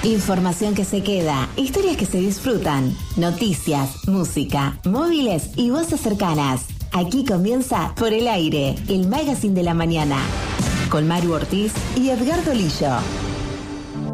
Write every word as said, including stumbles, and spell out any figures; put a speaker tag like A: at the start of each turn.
A: Información que se queda, historias que se disfrutan, noticias, música, móviles y voces cercanas. Aquí comienza Por el Aire, el magazine de la mañana, con Maru Ortiz y Edgardo Lillo.